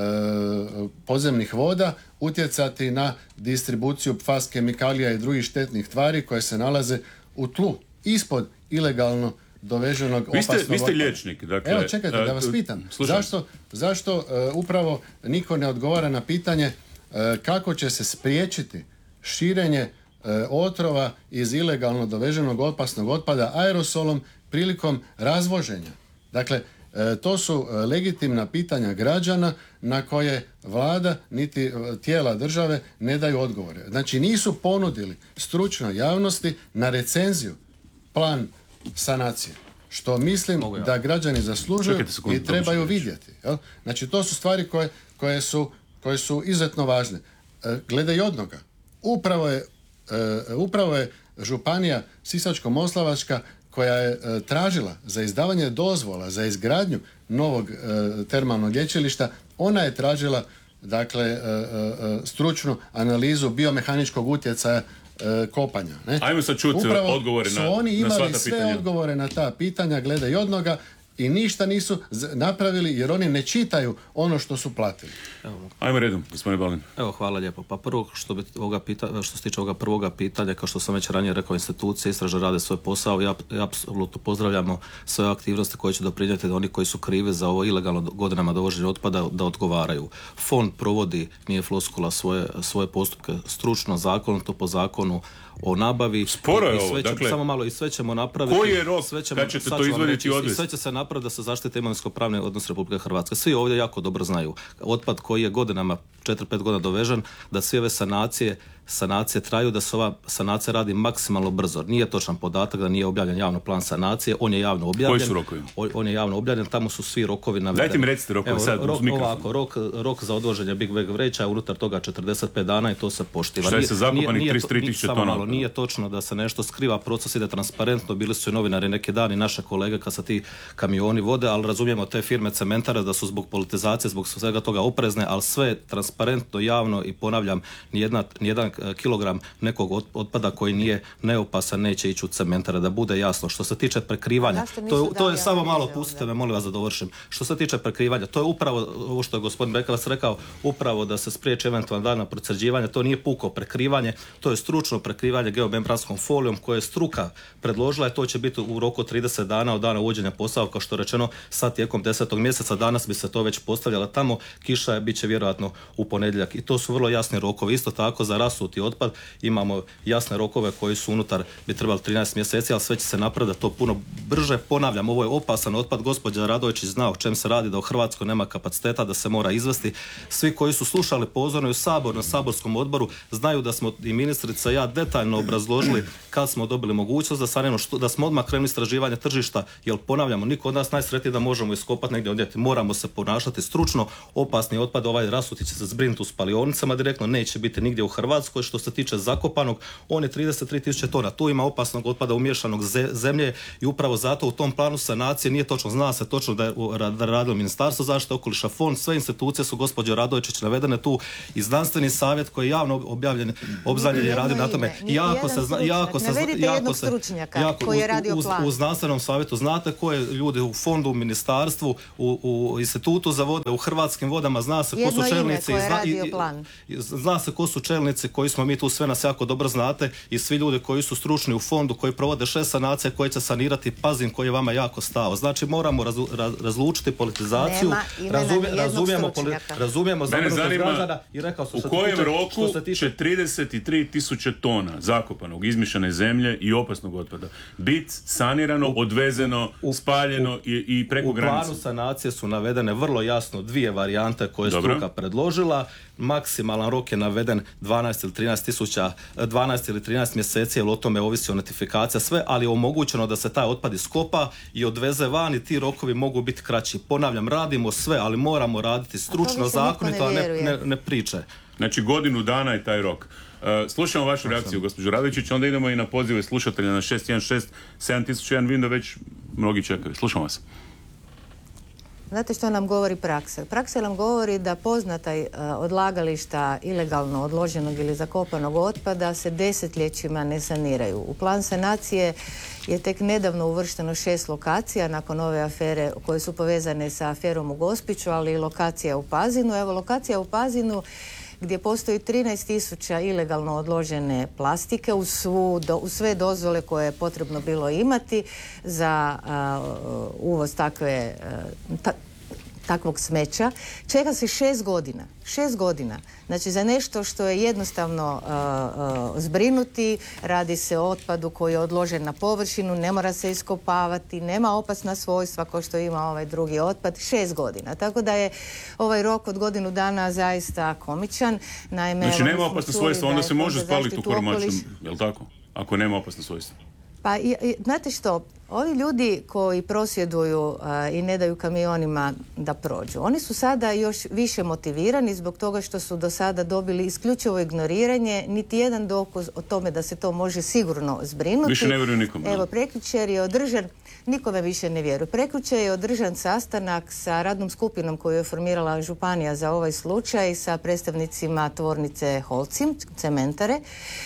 podzemnih voda utjecati na distribuciju pfas kemikalija i drugih štetnih tvari koje se nalaze u tlu ispod ilegalno doveženog vi ste, opasnog vi ste otpada. liječnik. Dakle, Evo, čekajte da vas pitam. Slušam. Zašto, zašto uh, upravo niko ne odgovara na pitanje uh, kako će se spriječiti širenje uh, otrova iz ilegalno doveženog opasnog otpada aerosolom prilikom razvoženja. Dakle, uh, to su uh, legitimna pitanja građana na koje vlada niti uh, tijela države ne daju odgovore. Znači, nisu ponudili stručnoj javnosti na recenziju plan sanacije, što mislim ja. da građani zaslužuju sekundu, i trebaju vidjeti. Jel? Znači, to su stvari koje, koje, su, koje su izuzetno važne. E, glede Jodnoga, upravo je, e, upravo je županija Sisačko-moslavačka koja je e, tražila za izdavanje dozvola za izgradnju novog e, termalnog lječilišta, ona je tražila dakle e, e, stručnu analizu biomehaničkog utjecaja kopanja. Ne? Ajmo sad čuti odgovore na, su oni imali na sve pitanja. odgovore na ta pitanja glede Jodnoga i ništa nisu napravili jer oni ne čitaju ono što su platili. Evo. Ajmo redom, gospodine Balin. Evo, hvala lijepo. Pa prvo što, bi ovoga pita, što se tiče ovoga prvoga pitanja, kao što sam već ranije rekao, institucije istražno rade svoj posao i apsolutno pozdravljamo sve aktivnosti koje će doprinijeti da oni koji su krivi za ovo ilegalno godinama dovoženje otpada da odgovaraju. Fond provodi, nije floskula, svoje, svoje postupke stručno, zakonito, po zakonu o nabavi. Sporo je i, i ovo, će, dakle... Samo malo, i sve ćemo napraviti... Koji je rok sve ćemo, kad ćete to izvoditi i odvesti? I sve će se napraviti da se zaštite imovinsko-pravni odnos Republike Hrvatske. Svi ovdje jako dobro znaju. Otpad koji je godinama, četiri pet godina dovežen, da sve ove sanacije sanacije traju, da se ova sanacija radi maksimalno brzo. Nije točan podatak da nije objavljen javno plan sanacije, on je javno objavljen. Koji su rokovi? On je javno objavljen, tamo su svi rokovi navedeni. Dajte mi recite rokovi sad rok, uz mikrofon. Ovako, rok, rok za odvoženje Big Bag vreća, unutar toga četrdeset pet dana i to se poštiva. Šta je sa zakopanih trideset tri tisuće tona? Malo, nije točno da se nešto skriva, proces ide transparentno, bili su i novinari neki dan i naše kolege kad se ti kamioni vode, ali razumijemo te firme cementare da su zbog politizacije, zbog svega toga oprezne, ali sve je transparentno, javno i ponavljam, nijedna, nijedan kilogram nekog otpada koji nije neopasan neće ići u cementare, da bude jasno. Što se tiče prekrivanja, to, to je samo malo, pustite me, molim vas da dovršim. Što se tiče prekrivanja, to je upravo ovo što je gospodin Bekavac rekao, upravo da se spriječi eventualno dana procrđivanja, to nije puko prekrivanje, to je stručno prekrivanje geomembranskom folijom koje je struka predložila i to će biti u roku trideset dana od dana uvođenja posao, kao što je rečeno sad tijekom desetog mjeseca, danas bi se to već postavljalo tamo, kiša je bit će vjerojatno u u ponedjeljak. I to su vrlo jasni rokovi. Isto tako za rasuti otpad imamo jasne rokove koji su unutar, bi trebali trinaest mjeseci, ali sve će se napraviti to puno brže. Ponavljam, ovo je opasan otpad. Gospođa Radojčić zna o čem se radi, da u Hrvatskoj nema kapaciteta, da se mora izvesti. Svi koji su slušali pozorno u Sabor, na saborskom odboru, znaju da smo i ministrica i ja detaljno obrazložili kad smo dobili mogućnost da saniramo, što, da smo odmah krenuli istraživanje tržišta, jer ponavljamo, niko od nas najsretniji da možemo iskopati negdje odjeti. Moramo se ponašati stručno. Opasni otpad, ovaj rasuti će se zbrinuti u spalionicama direktno, neće biti nigdje u Hrvatskoj. Što se tiče zakopanog, on je trideset tri tisuće tona. Tu ima opasnog otpada umiješanog zemlje i upravo zato u tom planu sanacije nije točno, zna se točno da je radilo Ministarstvo zaštite okoliša, fond, sve institucije su gospođo Radojčić navedene tu i znanstveni savjet koji je javno objavljen, obznanjen je radio na tome. Jako se zna, jako se jako se jako koji je radio plan. U, u znanstvenom savjetu znate koje ljudi u fondu, u ministarstvu, u, u institutu za vode, u Hrvatskim vodama, zna se ko su čelnici i zna, i, i, zna se ko su čelnici koji smo mi tu, sve nas jako dobro znate, i svi ljudi koji su stručni u fondu, koji provode šest sanacija koje će sanirati, pazim, koji je vama jako stao. Znači moramo razu, raz, razlučiti politizaciju, razumije, razumijemo, poli, razumijemo zabrinutost građana i rekao sam u kojem tiče, roku tiče... će trideset tri tisuće tona zakopanog, izmišljene zemlje i opasnog otpada biti sanirano, u, odvezeno, u, spaljeno u, i, i preko granice. U planu sanacije su navedene vrlo jasno dvije varijante koje je struka predložila. Maksimalan rok je naveden dvanaest ili trinaest tisuća, dvanaest ili trinaest mjeseci, jer o tome ovisi o notifikacija sve, ali je omogućeno da se taj otpad iskopa i odveze van i ti rokovi mogu biti kraći. Ponavljam, radimo sve, ali moramo raditi stručno, zakonito, a ne, ne, ne priče. Znači godinu dana je taj rok. Uh, slušamo vašu reakciju, gospođo Radojčić, onda idemo i na pozive slušatelja na šest jedan šest sedam tisuća jedan, vidim da već mnogi čekaju. Slušamo vas. Znate što nam govori praksa? Praksa nam govori da poznata uh, odlagališta ilegalno odloženog ili zakopanog otpada se desetljećima ne saniraju. U plan sanacije je tek nedavno uvršteno šest lokacija nakon ove afere koje su povezane sa aferom u Gospiću, ali i lokacija u Pazinu. Evo, lokacija u Pazinu gdje postoji trinaest tisuća ilegalno odložene plastike uz, svu, do, uz sve dozvole koje je potrebno bilo imati za uh, uvoz takve, uh, ta, takvog smeća. Čeka se šest godina. Šest godina. Znači za nešto što je jednostavno uh, uh, zbrinuti, radi se o otpadu koji je odložen na površinu, ne mora se iskopavati, nema opasna svojstva kao što ima ovaj drugi otpad, šest godina. Tako da je ovaj rok od godinu dana zaista komičan. Naime, znači nema opasna svojstva, onda se može spaliti u koromačnom, je li tako? Ako nema opasna svojstva. Pa i, i, znate što, ovi ljudi koji prosvjeduju uh, i ne daju kamionima da prođu, oni su sada još više motivirani zbog toga što su do sada dobili isključivo ignoriranje, niti jedan dokaz o tome da se to može sigurno zbrinuti. Više ne vjeruju nikome. Evo, prekjučer je održan, nikome više ne vjeruju. Prekjučer je održan sastanak sa radnom skupinom koju je formirala županija za ovaj slučaj sa predstavnicima tvornice Holcim, cementare.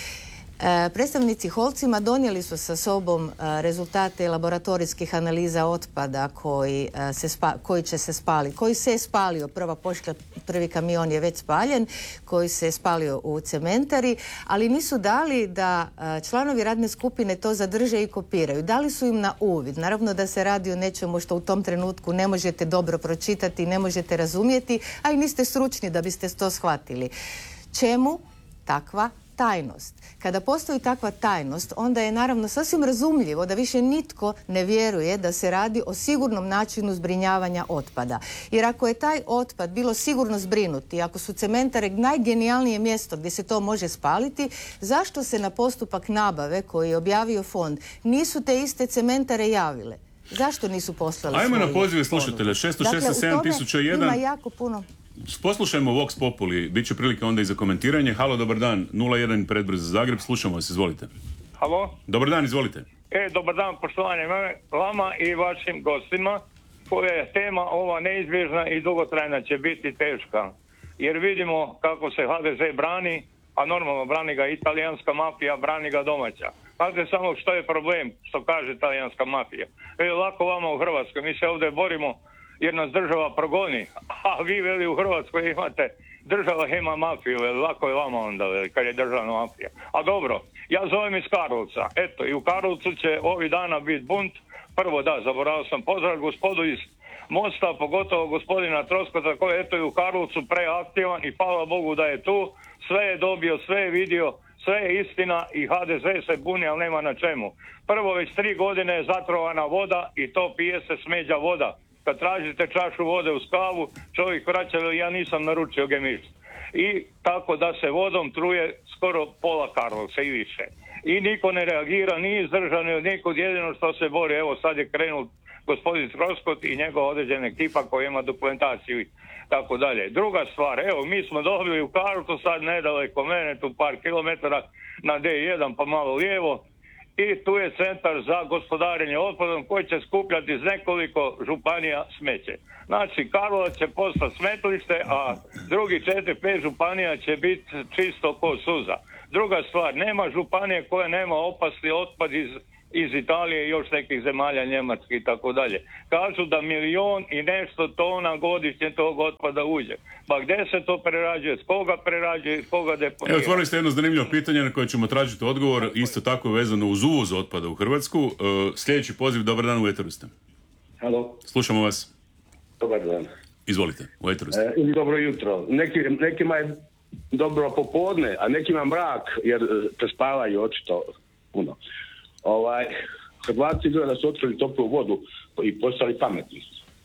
E, predstavnici Holcima donijeli su sa sobom e, rezultate laboratorijskih analiza otpada koji, e, se spa, koji će se spaliti, koji se je spalio, prva pošta, prvi kamion je već spaljen, koji se je spalio u cementari, ali nisu dali da e, članovi radne skupine to zadrže i kopiraju. Dali su im na uvid. Naravno da se radi o nečemu što u tom trenutku ne možete dobro pročitati, ne možete razumjeti, a i niste stručni da biste to shvatili. Čemu takva tajnost? Kada postoji takva tajnost, onda je naravno sasvim razumljivo da više nitko ne vjeruje da se radi o sigurnom načinu zbrinjavanja otpada. Jer ako je taj otpad bilo sigurno zbrinuti, ako su cementare najgenijalnije mjesto gdje se to može spaliti, zašto se na postupak nabave koji je objavio fond nisu te iste cementare javile? Zašto nisu poslali? Ajmo na pozive slušatelja, šest šest sedam tisuća jedan. Ima jako puno. Poslušajmo Vox Populi, bit će prilike onda i za komentiranje. Halo, dobar dan, nula jedan predbroj za Zagreb, slušamo vas, izvolite. Halo? Dobar dan, izvolite. E, dobar dan, poštovanje vama i vašim gostima, koja je tema ova neizbježna i dugotrajna će biti teška. Jer vidimo kako se ha de ze brani, a normalno brani ga italijanska mafija, brani ga domaća. Znate samo što je problem, što kaže italijanska mafija. E, lako vama u Hrvatskoj, mi se ovdje borimo jer nas država progoni, a vi veli u Hrvatskoj imate država ima mafiju, veli, lako je vama onda, veli, kad je državna mafija. A dobro, ja zovem iz Karlovca, eto, i u Karlovcu će ovih dana biti bunt. Prvo da, zaboravio sam pozdrav gospodu iz Mosta, pogotovo gospodina Troskota koji je eto i u Karlovcu preaktivan i hvala Bogu da je tu. Sve je dobio, sve je vidio, sve je istina i ha de ze se buni, ali nema na čemu. Prvo, već tri godine je zatrovana voda i to pije se smeđa voda. Kad tražite čašu vode uz kavu, čovjek vraća, ja nisam naručio gemišt. I tako da se vodom truje skoro pola Karlovca i više. I niko ne reagira, ni izdržan od nikog, jedino što se bori. Evo sad je krenul gospodin Troskot i njegova određena ekipa koja ima dokumentaciju i tako dalje. Druga stvar, evo mi smo dobili u Karlovcu sad nedaleko mene, tu par kilometara na de jedan pa malo lijevo, i tu je centar za gospodarenje otpadom koji će skupljati iz nekoliko županija smeće. Znači, Karlovac će postati smetlište, a drugi četiri, pet županija će biti čisto ko suza. Druga stvar, nema županije koja nema opasni otpad iz, iz Italije i još nekih zemalja, Njemačke i tako dalje. Kažu da milion i nešto tona godišnje tog otpada uđe. Pa gdje se to prerađuje, s koga prerađuje, s koga deponira? Evo, otvorili ste jedno zanimljivo pitanje na koje ćemo tražiti odgovor, isto tako vezano uz uvoz otpada u Hrvatsku. Uh, sljedeći poziv, dobar dan, u eteru ste. Halo. Slušamo vas. Dobar dan. Izvolite, u eteru ste. E, ili dobro jutro. Neki, nekima je dobro popodne, a nekima mrak, jer prespavaju očito puno. Ovaj, Hrvatski gleda da su otkrili toplu vodu i postali pametni.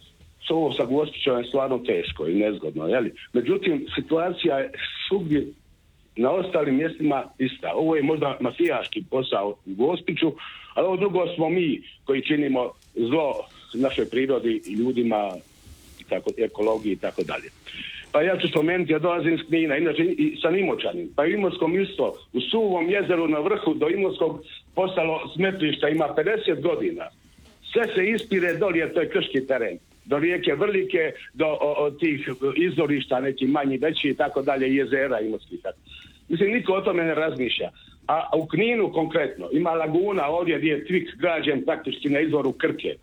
S ovo sa Gospićom je stvarno teško i nezgodno, jeli? Međutim, situacija je svugdje na ostalim mjestima ista. Ovo je možda mafijaški posao u Gospiću, ali ovo drugo smo mi koji činimo zlo našoj prirodi i ljudima i tako, ekologiji i tako dalje. Pa ja ću spomenuti, ja dolazim iz Knina, inače i sa Imoćanim. Pa i Imotskom isto, u Suvom jezeru na vrhu do Imotskog postalo smetlišta, ima pedeset godina. Sve se ispire dolje, jer to je krški teren. Do rijeke Vrlike, do o, o, tih izvorišta, neki manji, veći i tako dalje, jezera Imotskih. Mislim, niko o tome ne razmišlja. A u Kninu konkretno ima laguna ovdje gdje je Tvik građen praktički na izvoru Krke.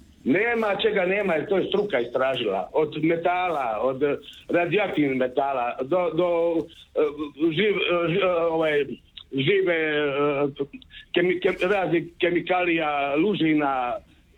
Nema čega nema, jer to je struka istražila. Od metala, od radioaktivnih metala, do, do uh, živ, uh, ovaj, žive uh, kemi, kem, raznih kemikalija, lužina,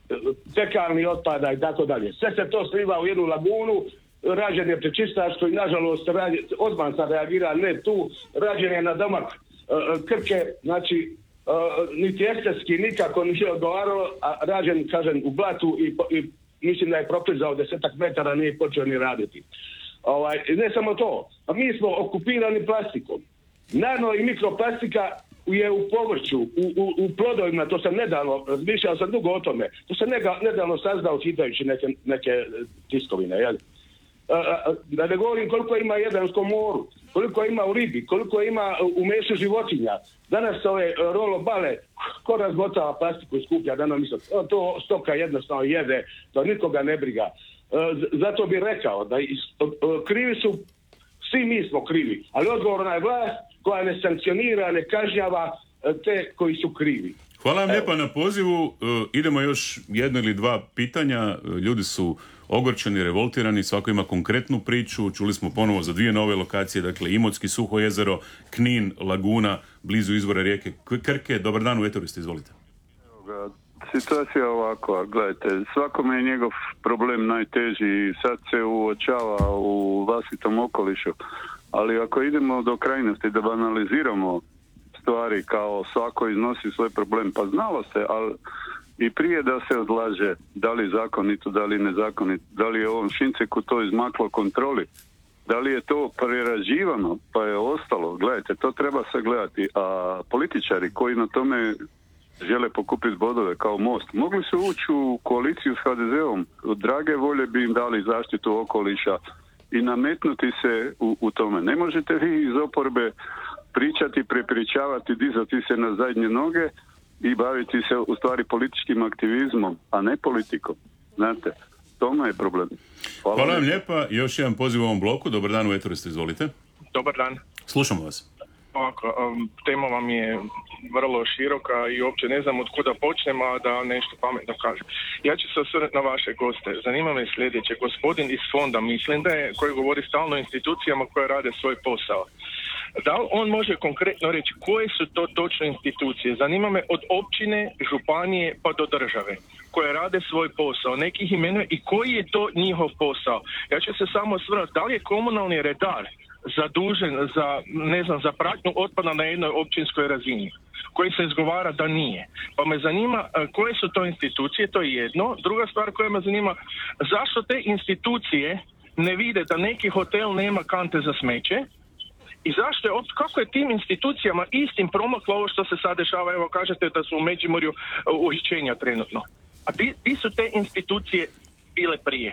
fekalni otpada i tako dalje. Sve se to sliva u jednu lagunu, rađen je prečistač koji, nažalost, odmah sam reagira, ne tu, rađen je na domak uh, Krke, znači Uh, niti estetski nikako nije odgovaralo, a rađen, kažem, u blatu i, i mislim da je proklizao desetak metara, nije počeo ni raditi. Ovaj, ne samo to, a mi smo okupirani plastikom. Nano i mikroplastika je u povrću, u, u, u plodovima, to sam nedavno, razmišljao sam dugo o tome, to sam nega, nedavno saznao čitajući neke, neke tiskovine, jel? Da ne govorim koliko ima u Jadranskom moru, koliko ima u ribi, koliko ima u mesu životinja. Danas ove rolo bale, ko razgotava plastiku i skuplja, danas mislim, to stoka jednostavno jede, to nikoga ne briga. Zato bih rekao da krivi su, svi mi smo krivi, ali odgovorna je vlast koja ne sankcionira, ne kažnjava te koji su krivi. Hvala vam lijepa na pozivu. Idemo još jedno ili dva pitanja. Ljudi su ogorčeni, revoltirani, svako ima konkretnu priču. Čuli smo ponovo za dvije nove lokacije, dakle Imotski, Suho jezero, Knin, Laguna, blizu izvora rijeke Krke. Dobar dan, u eteru ste, izvolite. Situacija je ovako, gledajte, svakome je njegov problem najteži i sad se uočava u vlastitom okolišu, ali ako idemo do krajnosti da banaliziramo stvari kao svako iznosi svoj problem, pa znalo se, ali i prije da se odlaže da li zakonito, da li nezakonito, da li je ovom Šinceku to izmaklo kontroli, da li je to prerađivano pa je ostalo, gledajte, to treba se gledati, a političari koji na tome žele pokupiti bodove kao Most, mogli su ući u koaliciju s ha de zeom, drage volje bi im dali zaštitu okoliša i nametnuti se u, u tome. Ne možete vi iz oporbe pričati, prepričavati, dizati se na zadnje noge i baviti se u stvari političkim aktivizmom, a ne politikom. Znate, tome je problem. Hvala, Hvala vam lijepa. Još jedan poziv u ovom bloku. Dobar dan, u eteru ste, izvolite. Dobar dan. Slušamo vas. Ovako, um, tema vam je vrlo široka i uopće ne znam od kuda počnem, a da nešto pametno kažem. Ja ću se osvrnuti na vaše goste. Zanima me sljedeće. Gospodin iz fonda, mislim da je, koji govori stalno o institucijama koje rade svoj posao. Da li on može konkretno reći koje su to točno institucije? Zanima me od općine, županije pa do države koje rade svoj posao, nekih imenuje i koji je to njihov posao. Ja ću se samo osvrnuti, da li je komunalni redar zadužen za, ne znam, za pratnju otpada na jednoj općinskoj razini, koji se izgovara da nije. Pa me zanima koje su to institucije, to je jedno. Druga stvar koja me zanima, zašto te institucije ne vide da neki hotel nema kante za smeće i zašto je, kako je tim institucijama istim promaklo ovo što se sad dešava, evo kažete da su u Međimurju uhićenja trenutno. A di, di su te institucije bile prije?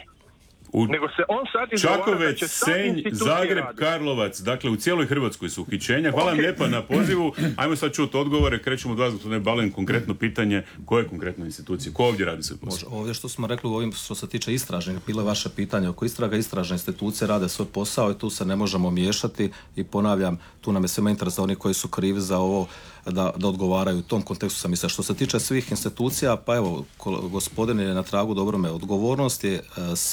U Nego se on sad izgovara da Čakovec, će sad Senj, institucije Zagreb, raditi. Karlovac, dakle u cijeloj Hrvatskoj su uhićenja. Hvala vam lijepa na pozivu. Ajmo sad čuti odgovore. Krećemo od vas, gospodine Balin, konkretno pitanje. Koje konkretno institucije? Ko ovdje radi svoj posao? Može, ovdje što smo rekli u ovim što se tiče istražnih, bilo je vaše pitanje oko istraga, istražne institucije rade svoj posao i tu se ne možemo miješati i ponavljam, tu nam je svima interes da oni koji su krivi za ovo da, da odgovaraju. U tom kontekstu sam mislio. Što se tiče svih institucija, pa evo, gospodin je na tragu dobrome. Odgovornost je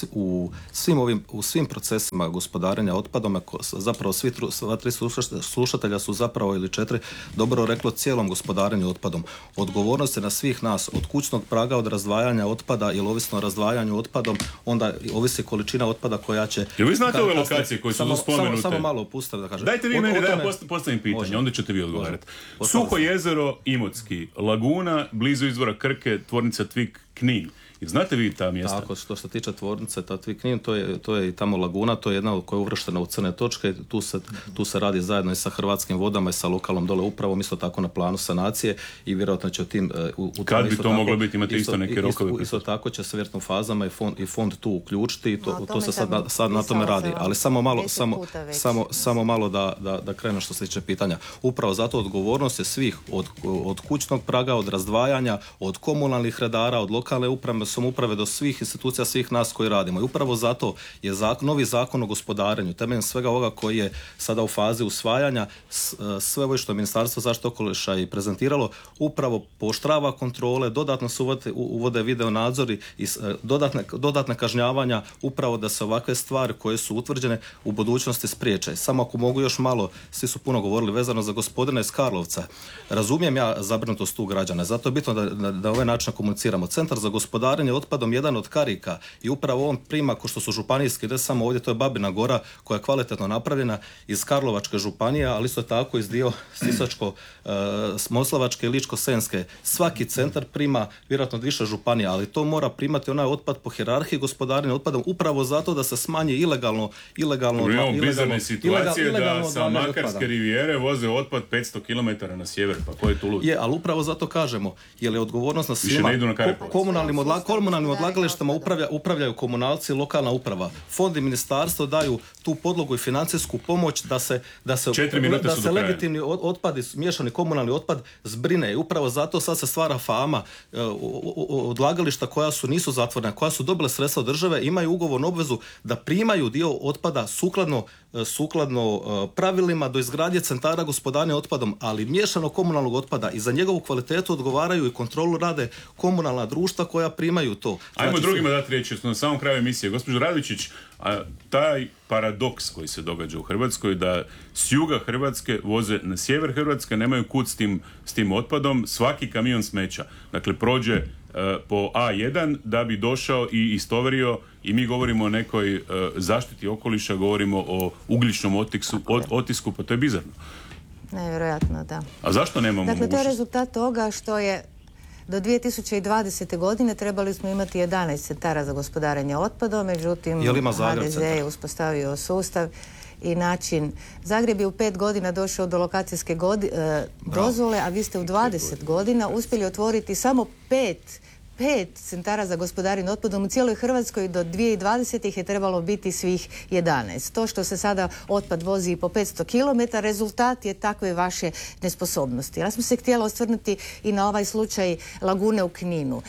u svim ovim, u svim procesima gospodarenja otpadom, zapravo svi sva tri slušatelja su zapravo ili četiri dobro reklo cijelom gospodarenju otpadom. Odgovornost je na svih nas, od kućnog praga, od razdvajanja otpada, jer ovisno o razdvajanju otpadom, onda ovisi količina otpada koja će... Jel vi znate ove lokacije koje su samo, spomenute? Samo, samo malo opustite da kažem. Dajte vi o, meni o da ja tome... postavim pitanje, može. Onda ćete vi odgovarati. Može. Suho jezero Imotski, Laguna, blizu izvora Krke, tvornica Tvik, Knin. I znate vi ta mjesta? Tako, što se tiče tvornice ta Tvik, Knin, to je, to je i tamo Laguna, to je jedna koja je uvrštena u crne točke, tu se, tu se radi zajedno i sa Hrvatskim vodama i sa lokalnom dole upravom, isto tako na planu sanacije i vjerojatno će u tim... U, u Kad bi to tako, moglo biti, imate isto, isto neke rokove? Isto, isto tako će se vjerojatno u fazama i fond, i fond tu uključiti i to, no, to se sad, na, sad na tome radi. Ali samo malo, samo, samo, samo malo da, da, da krenu što se tiče pitanja. Upravo zato odgovornost je svih od, od kućnog praga, od razdvajanja, od komunalnih redara, od lokalne uprave, samouprave do svih institucija, svih nas koji radimo. I upravo zato je zakon, novi zakon o gospodarenju, temeljem svega ovoga koji je sada u fazi usvajanja, sve ovo što je Ministarstvo zaštite okoliša i prezentiralo, upravo pooštrava kontrole, dodatno se uvode, uvode video nadzori i dodatne, dodatne kažnjavanja, upravo da se ovakve stvari koje su utvrđene u budućnosti spriječe. Samo ako mogu još malo, svi su puno govorili vezano za gospodina iz Karlovca. Razumijem ja zabrinutost tu građana, zato je bitno da, da, da ovaj način komuniciramo. Centar za gospodarenje otpadom jedan od karika i upravo on prima, ko što su županijski, ne samo ovdje, to je Babina Gora koja je kvalitetno napravljena iz Karlovačke županije, ali isto tako iz dio Sisačko, e, Moslavačke i Ličko-senjske. Svaki centar prima vjerojatno više županija, ali to mora primati onaj otpad po hijerarhiji gospodarenja otpadom upravo zato da se smanji ilegalno ilegalno imamo bizarne situacije ilegalno, da sa Makarske rivijere voze otpad petsto kilometara na sjever, pa ko je tu lud? Je, ali upravo zato kažemo, jer je odgovornost na svima. Više ne idu na Karepovac. Komunalnim, odla, komunalnim odlagalištima upravlja, upravljaju komunalci i lokalna uprava. Fond i ministarstvo daju tu podlogu i financijsku pomoć da se, da se, da se legitimni otpad, miješani komunalni otpad zbrine. I upravo zato sad se stvara fama e, odlagališta koja su nisu zatvorena, koja su dobile sredstva od države, imaju ugovornu obvezu da primaju dio otpada sukladno, sukladno e, pravilima do izgradnje centara gospodarenja otpadom, ali miješano komunalnog otpada i za njegovu kvalitetu odgovaraju i kontrolu rade komunalna društva koja primaju to. Ajmo znači, drugima dati riječ, na samom kraju emisije. Gospođo Radojčić, a taj paradoks koji se događa u Hrvatskoj, da s juga Hrvatske voze na sjever Hrvatske, nemaju kud s tim, s tim otpadom, svaki kamion smeća. Dakle, prođe uh, po A jedan da bi došao i istovario, i mi govorimo o nekoj uh, zaštiti okoliša, govorimo o ugljičnom otisku, ot, otisku, pa to je bizarno. Nevjerojatno, da. A zašto nemamo dakle, mogućnost? To je rezultat toga što je do dvije tisuće dvadesete. godine trebali smo imati jedanaest centara za gospodarenje otpadom, međutim ha de ze je uspostavio sustav i način. Zagreb je u pet godina došao do lokacijske godi, e, dozvole, a vi ste u dvadeset godina uspjeli otvoriti samo pet pet centara za gospodarenje otpadom u cijeloj Hrvatskoj. Do dvije tisuće dvadesete. ih je trebalo biti svih jedanaest. To što se sada otpad vozi po petsto kilometara, rezultat je takve vaše nesposobnosti. Ja sam se htjela osvrnuti i na ovaj slučaj Lagune u Kninu.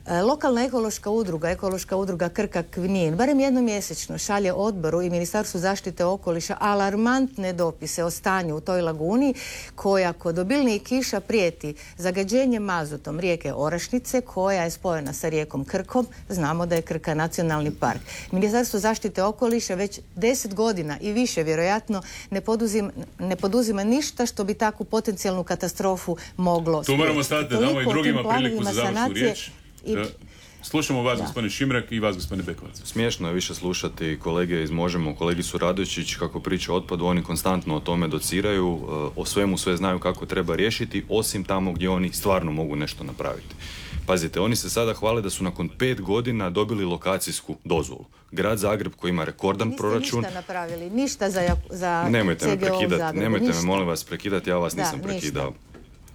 Lokalna ekološka udruga, ekološka udruga Krka Knin, barem jednom mjesečno šalje odboru i Ministarstvu zaštite okoliša alarmantne dopise o stanju u toj laguni koja kod obilnijih kiša prijeti zagađenjem mazutom rijeke Orašnice koja je spojena sa rijekom Krkom. Znamo da je Krka nacionalni park. Ministarstvo zaštite okoliša već deset godina i više vjerojatno ne poduzima, ne poduzima ništa što bi takvu potencijalnu katastrofu moglo spriječiti. Tu moramo stati, damo i drugima priliku za završnu riječ. I... Slušamo vas, da. Gospodine Šimrak, i vas, gospodine Bekovac. Smiješno je više slušati kolege iz Možemo, kolegicu Radojičić, kako priča o otpadu, oni konstantno o tome dociraju, o svemu sve znaju kako treba riješiti, osim tamo gdje oni stvarno mogu nešto napraviti. Pazite, oni se sada hvale da su nakon pet godina dobili lokacijsku dozvolu. Grad Zagreb koji ima rekordan Niste proračun... Niste ništa napravili, ništa za, za nemojte me prekidati, Zagrebu, nemojte ništa. me molim vas prekidati, ja vas Da, nisam prekidao. ništa.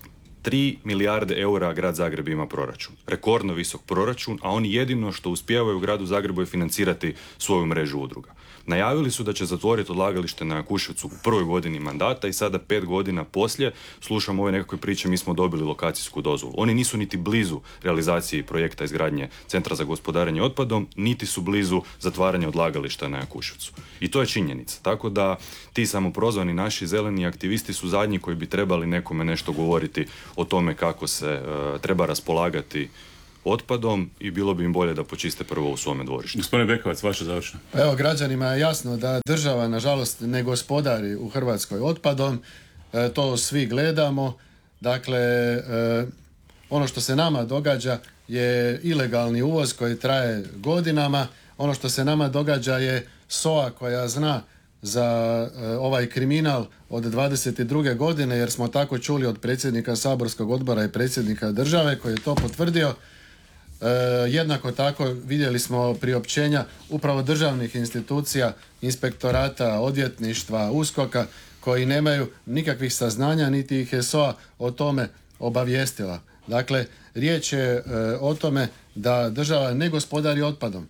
tri milijarde eura grad Zagreb ima proračun. Rekordno visok proračun, a oni jedino što uspijevaju u gradu Zagrebu je financirati svoju mrežu udruga. Najavili su da će zatvoriti odlagalište na Jakuševcu u prvoj godini mandata i sada pet godina poslije slušamo ove nekakve priče, mi smo dobili lokacijsku dozvolu. Oni nisu niti blizu realizaciji projekta izgradnje Centra za gospodarenje otpadom, niti su blizu zatvaranja odlagališta na Jakuševcu. I to je činjenica. Tako da ti samoprozvani naši zeleni aktivisti su zadnji koji bi trebali nekome nešto govoriti o tome kako se uh, treba raspolagati otpadom i bilo bi im bolje da počiste prvo u svome dvorištu. Gospodine Bekovac, vaše završno. Evo, građanima je jasno da država, nažalost, ne gospodari u Hrvatskoj otpadom. E, to svi gledamo. Dakle, e, ono što se nama događa je ilegalni uvoz koji traje godinama. Ono što se nama događa je S O A koja zna za e, ovaj kriminal od dvadeset druge godine, jer smo tako čuli od predsjednika saborskog odbora i predsjednika države koji je to potvrdio. E, jednako tako vidjeli smo priopćenja upravo državnih institucija, inspektorata, odvjetništva, uskoka, koji nemaju nikakvih saznanja, niti ih je S O A o tome obavijestila. Dakle, riječ je e, o tome da država ne gospodari otpadom.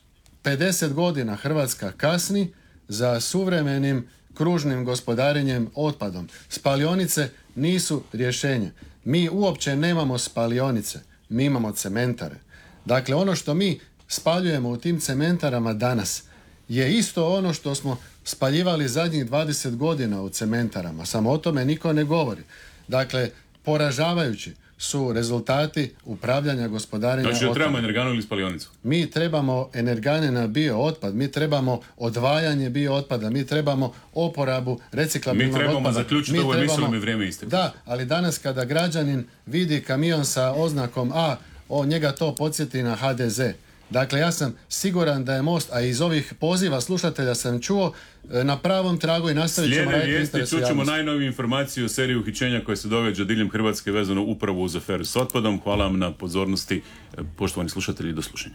pedeset godina Hrvatska kasni za suvremenim kružnim gospodarenjem otpadom. Spalionice nisu rješenje. Mi uopće nemamo spalionice. Mi imamo cementare. Dakle, ono što mi spaljujemo u tim cementarama danas je isto ono što smo spaljivali zadnjih dvadeset godina u cementarama. Samo o tome niko ne govori. Dakle, poražavajući su rezultati upravljanja gospodarenja otpadom. Znači, trebamo energanu ili spalionicu? Mi trebamo energane na biootpad, mi trebamo odvajanje biootpada, mi trebamo oporabu reciklabilnog otpada. Mi trebamo zaključiti ovo emisiju, mi vrijeme isteklo. Da, ali danas kada građanin vidi kamion sa oznakom A, o, njega to podsjeti na H D Z. Dakle, ja sam siguran da je Most, a iz ovih poziva slušatelja sam čuo, na pravom tragu i nastavit ćemo raditi interes javnosti. Slijede vijesti, čućemo najnoviju informaciju o seriji uhićenja koje se događa diljem Hrvatske vezano upravo uz aferu s otpadom. Hvala vam na pozornosti, poštovani slušatelji, do slušanja.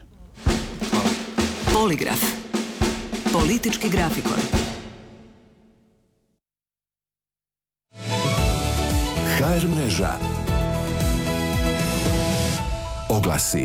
Poligraf. Politički grafikon. H R mreža. Oglasi.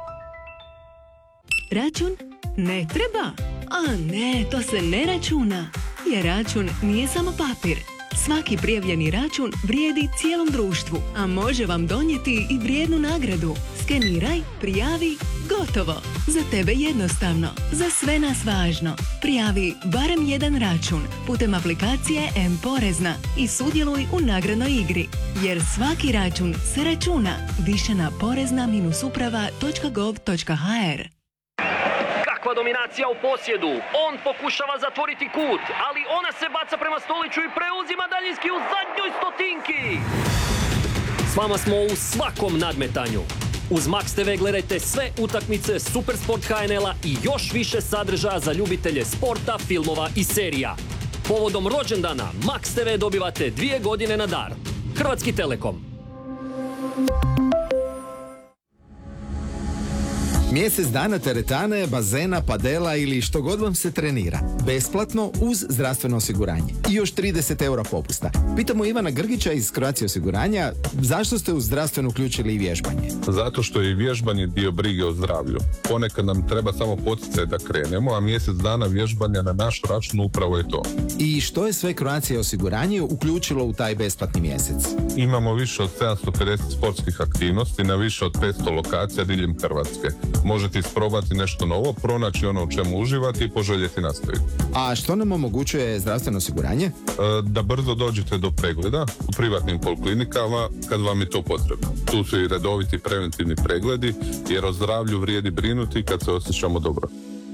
Račun? Ne treba. A ne, to se ne računa. Jer račun nije samo papir. Svaki prijavljeni račun vrijedi cijelom društvu, a može vam donijeti i vrijednu nagradu. Skeniraj, prijavi, gotovo. Za tebe jednostavno, za sve nas važno. Prijavi barem jedan račun putem aplikacije M-Porezna i sudjeluj u nagradnoj igri. Jer svaki račun se računa. Više na porezna uprava točka gov točka ha er. Kakva dominacija u posjedu. On pokušava zatvoriti kut, ali ona se baca prema Stoliću i preuzima daljinski u zadnjoj stotinki. S vama smo u svakom nadmetanju. Uz Max te ve gledajte sve utakmice Supersport ha en el-a i još više sadržaja za ljubitelje sporta, filmova i serija. Povodom rođendana Max te ve dobivate dvije godine na dar. Hrvatski Telekom. Mjesec dana teretane, bazena, padela ili što god vam se trenira. Besplatno uz zdravstveno osiguranje. I još trideset eura popusta. Pitamo Ivana Grgića iz Croatia osiguranja, zašto ste u zdravstveno uključili i vježbanje? Zato što je i vježbanje dio brige o zdravlju. Ponekad nam treba samo poticaj da krenemo, a mjesec dana vježbanja na naš račun upravo je to. I što je sve Croatia osiguranje uključilo u taj besplatni mjesec? Imamo više od sedamsto pedeset sportskih aktivnosti na više od petsto lokacija diljem Hrvatske. Možete isprobati nešto novo, pronaći ono u čemu uživati i poželjeti nastaviti. A što nam omogućuje zdravstveno osiguranje? E, da brzo dođete do pregleda u privatnim poliklinikama kad vam je to potrebno. Tu su i redoviti preventivni pregledi, jer o zdravlju vrijedi brinuti kad se osjećamo dobro.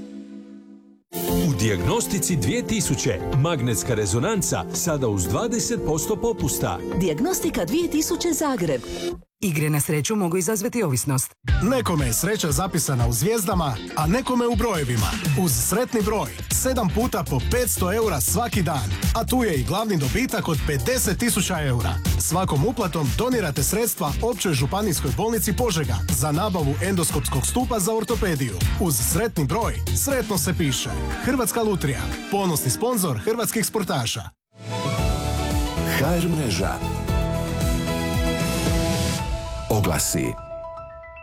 U Dijagnostici dvije tisuće magnetska rezonanca sada uz dvadeset posto popusta. Dijagnostika dvije tisuće Zagreb. Igre na sreću mogu izazvati ovisnost. Nekome je sreća zapisana u zvijezdama, a nekome u brojevima. Uz sretni broj, sedam puta po petsto eura svaki dan. A tu je i glavni dobitak od pedeset tisuća eura. Svakom uplatom donirate sredstva Općoj županijskoj bolnici Požega za nabavu endoskopskog stupa za ortopediju. Uz sretni broj, sretno se piše. Hrvatska lutrija, ponosni sponzor hrvatskih sportaša. ha er mreža. Oglasi.